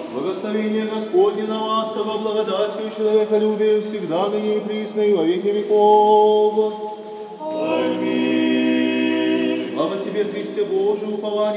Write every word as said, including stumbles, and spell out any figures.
Благословение Господне на вас, того благодатью человеколюбия, всегда ныне и присно и во веки веков. Аминь. Слава тебе, Христе Божий, упование